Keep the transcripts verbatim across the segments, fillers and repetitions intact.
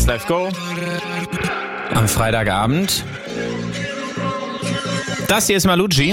eins Live Go am Freitagabend. Das hier ist Malucci.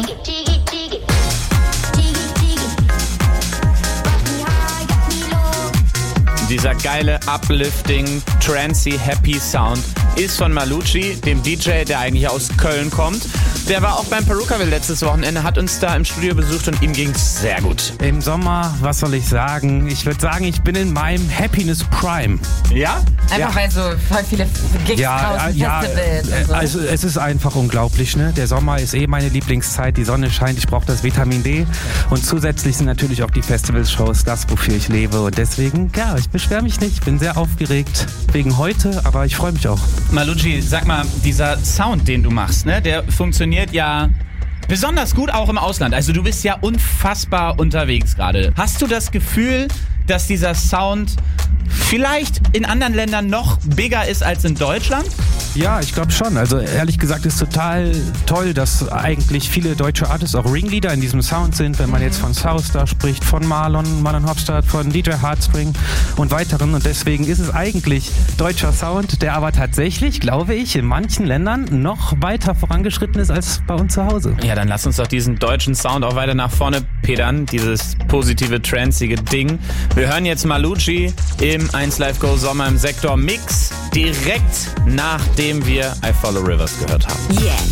Dieser geile, uplifting, trancy, happy Sound ist von Malucci, dem D J, der eigentlich aus Köln kommt. Der war auch beim Perukaville letztes Wochenende, hat uns da im Studio besucht und ihm ging's sehr gut. Im Sommer, was soll ich sagen? Ich würde sagen, ich bin in meinem Happiness Prime. Ja? Einfach Ja. weil so voll viele Gigs Ja, draußen, ja, Festivals und so. also es ist einfach unglaublich, ne? Der Sommer ist eh meine Lieblingszeit, die Sonne scheint, ich brauche das Vitamin D und zusätzlich sind natürlich auch die Festivalshows das, wofür ich lebe und deswegen, ja, ich beschwere mich nicht, ich bin sehr aufgeregt wegen heute, aber ich freue mich auch. Malucci, sag mal, dieser Sound, den du machst, ne, der funktioniert ja besonders gut auch im Ausland. Also du bist ja unfassbar unterwegs gerade. Hast du das Gefühl, dass dieser Sound vielleicht in anderen Ländern noch bigger ist als in Deutschland? Ja, ich glaube schon. Also ehrlich gesagt ist total toll, dass eigentlich viele deutsche Artists auch Ringleader in diesem Sound sind. Wenn man jetzt von Southstar spricht, von Marlon, Marlon Hofstad, von D J Hardstring und weiteren. Und deswegen ist es eigentlich deutscher Sound, der aber tatsächlich, glaube ich, in manchen Ländern noch weiter vorangeschritten ist als bei uns zu Hause. Ja, dann lass uns doch diesen deutschen Sound auch weiter nach vorne pedern. Dieses positive, tranzige Ding. Wir hören jetzt Malucci im eins Live Go Sommer im Sektor Mix direkt nachdem wir I Follow Rivers gehört haben. Yeah.